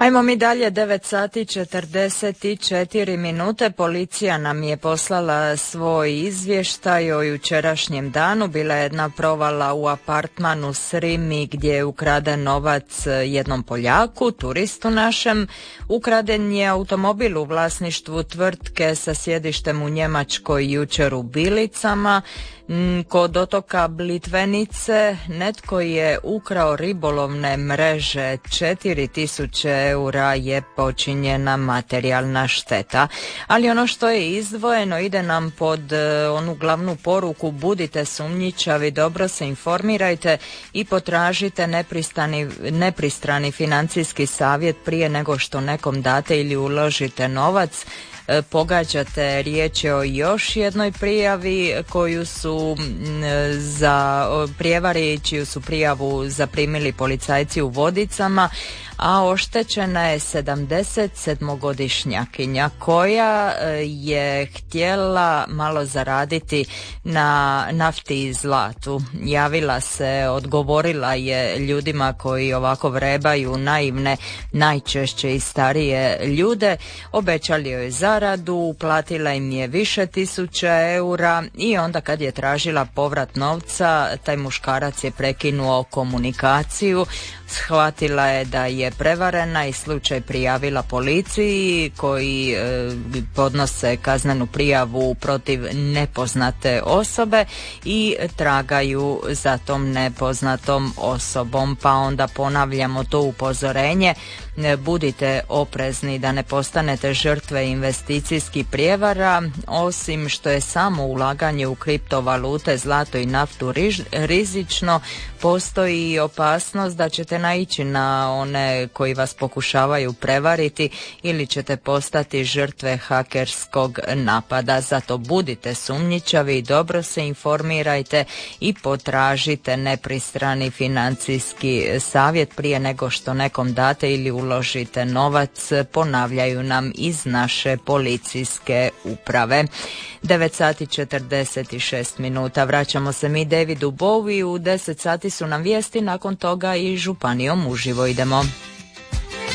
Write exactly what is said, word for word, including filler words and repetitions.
Ajmo mi dalje, devet sati četrdeset četiri minute. Policija nam je poslala svoj izvještaj o jučerašnjem danu. Bila je jedna provala u apartmanu Srimi gdje je ukraden novac jednom Poljaku, turistu našem. Ukraden je automobil u vlasništvu tvrtke sa sjedištem u Njemačkoj jučer u Bilicama. Kod otoka Blitvenice netko je ukrao ribolovne mreže, četiri tisuće eura je počinjena materijalna šteta. Ali ono što je izdvojeno ide nam pod onu glavnu poruku: budite sumnjičavi, dobro se informirajte i potražite nepristrani, nepristrani financijski savjet prije nego što nekom date ili uložite novac. Pogađate, riječ je o još jednoj prijavi koju su za prijevari, čiju su prijavu zaprimili policajci u Vodicama, a oštećena je sedamdesetsedmogodišnjakinja koja je htjela malo zaraditi na nafti i zlatu. Javila se, odgovorila je ljudima koji ovako vrebaju naivne, najčešće i starije ljude, obećali joj zaradu, uplatila im je više tisuća eura i onda kad je tražila povrat novca, taj muškarac je prekinuo komunikaciju. Shvatila je da je prevarena i slučaj prijavila policiji, koji e, podnose kaznenu prijavu protiv nepoznate osobe i tragaju za tom nepoznatom osobom. Pa onda ponavljamo to upozorenje: budite oprezni da ne postanete žrtve investicijskih prijevara. Osim što je samo ulaganje u kriptovalute, zlato i naftu rizično, postoji i opasnost da ćete naići na one koji vas pokušavaju prevariti ili ćete postati žrtve hakerskog napada. Zato budite sumnjičavi, dobro se informirajte i potražite nepristrani financijski savjet prije nego što nekom date ili uložite novac, ponavljaju nam iz naše policijske uprave. devet sati četrdeset šest minuta. Vraćamo se mi Davidu Bowie, u deset sati su nam vijesti, nakon toga i županijom uživo idemo.